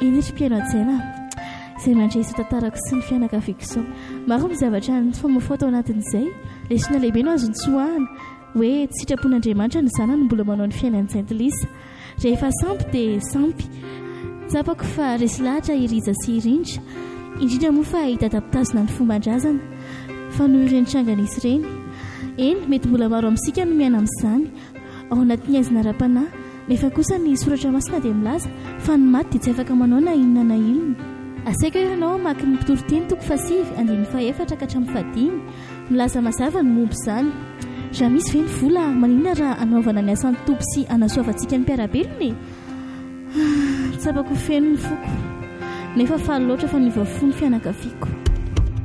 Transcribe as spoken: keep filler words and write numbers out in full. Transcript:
Enitrim-piaino an-tsaina izay mandray izao tantarako sy ny fianakaviako izao. Maro ny zavatra ny famafao tao anatin'izay. Lesona lehibe no azony tsoahana hoe tsy sitrapon'Andriamanitra ny zanany mbola manao ny fiainan'ny Saint-Lisa. Rehefa sampy dia sampy. Tsapako fa resy lahatra iriza sy irindra, indrindra moa fa hitadapitazona ny fomban-drazana fa noho ireny tranganisy ireny. Eny, mety mbola maro amintsika no miaina amin'izany ao anatin'ny aizina ra-panahy, nefa kosa ny soratra masina dia milaza fa ny maty dia tsy afaka manao na inona na inona. Asaiko ianao maky ny mpitoroteny toko fasivy andiny faefatra ka hatramin'ny fadimy milaza mazava ny momby izany. Raha misy ve ny vola maninona raha anaovana ny asan'ny tompo sy anasoavantsika ny mpiarabelona e? Tsapako feno ny foko nefa faly loatra fa ny vavony fianakaviako.